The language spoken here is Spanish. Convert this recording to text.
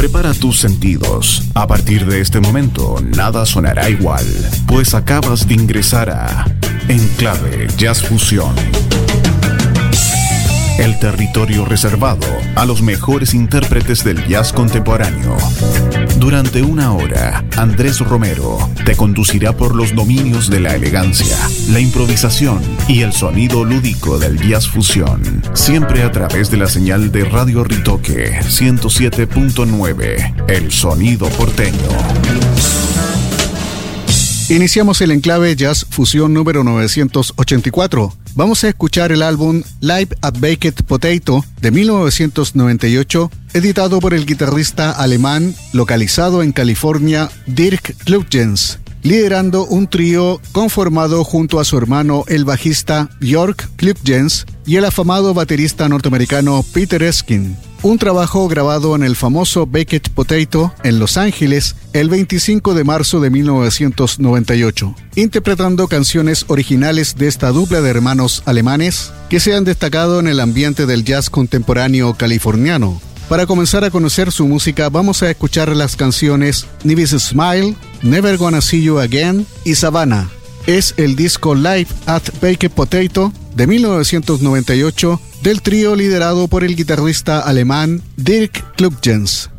Prepara tus sentidos. A partir de este momento, nada sonará igual, pues acabas de ingresar a Enclave Jazz Fusión. El territorio reservado a los mejores intérpretes del jazz contemporáneo. Durante una hora, Andrés Romero te conducirá por los dominios de la elegancia, la improvisación y el sonido lúdico del jazz fusión. Siempre a través de la señal de Radio Ritoque 107.9, el sonido porteño. Iniciamos el Enclave Jazz Fusión número 984. Vamos a escuchar el álbum Live at Baked Potato de 1998, editado por el guitarrista alemán localizado en California, Dirk Kluggens, liderando un trío conformado junto a su hermano el bajista Björk Kluggens y el afamado baterista norteamericano Peter Eskin. Un trabajo grabado en el famoso Baked Potato en Los Ángeles el 25 de marzo de 1998, interpretando canciones originales de esta dupla de hermanos alemanes que se han destacado en el ambiente del jazz contemporáneo californiano. Para comenzar a conocer su música, vamos a escuchar las canciones Nivis Smile, Never Gonna See You Again y Savannah. Es el disco Live at Baked Potato de 1998 del trío liderado por el guitarrista alemán Dirk Kluggens.